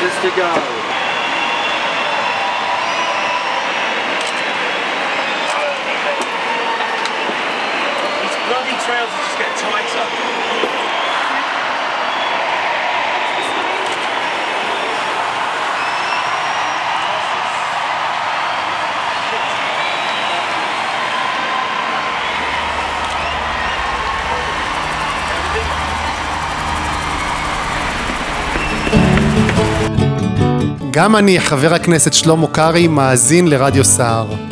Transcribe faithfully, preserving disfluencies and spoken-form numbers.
kilometers to go. These bloody trails just get tighter. גם אני, חבר הכנסת שלמה קרעי, מאזין לרדיו סער.